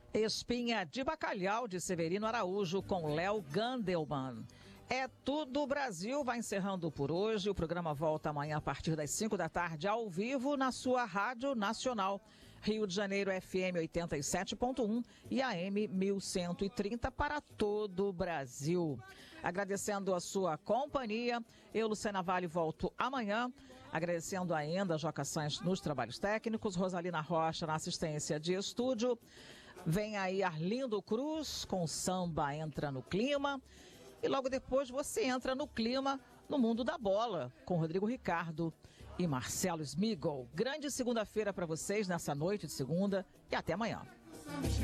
Espinha de Bacalhau, de Severino Araújo, com Léo Gandelman. É tudo, Brasil vai encerrando por hoje. O programa volta amanhã a partir das 5 da tarde, ao vivo, na sua Rádio Nacional. Rio de Janeiro FM 87.1 e AM 1130 para todo o Brasil. Agradecendo a sua companhia, eu, Luciana Vale, volto amanhã. Agradecendo ainda a Joca Sanches nos trabalhos técnicos, Rosalina Rocha na assistência de estúdio. Vem aí Arlindo Cruz com Samba Entra no Clima. E logo depois você entra no clima no mundo da bola, com Rodrigo Ricardo e Marcelo Smigol. Grande segunda-feira para vocês nessa noite de segunda e até amanhã.